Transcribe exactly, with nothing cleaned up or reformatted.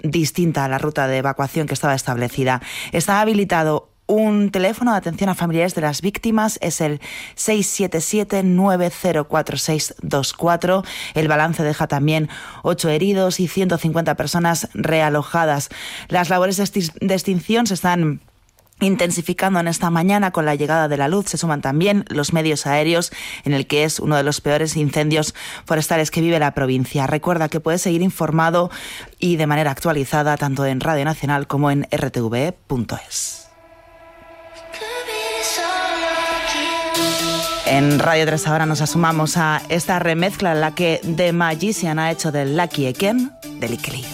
distinta a la ruta de evacuación que estaba establecida. Está habilitado un teléfono de atención a familiares de las víctimas, es el seis siete siete, nueve cero cuatro seis dos cuatro. El balance deja también ocho heridos y ciento cincuenta personas realojadas. Las labores de extinción se están intensificando en esta mañana con la llegada de la luz. Se suman también los medios aéreos, en el que es uno de los peores incendios forestales que vive la provincia. Recuerda que puedes seguir informado y de manera actualizada tanto en Radio Nacional como en r t v e punto es. En Radio tres ahora nos asomamos a esta remezcla en la que The Magician ha hecho del Lucky Again de Likely.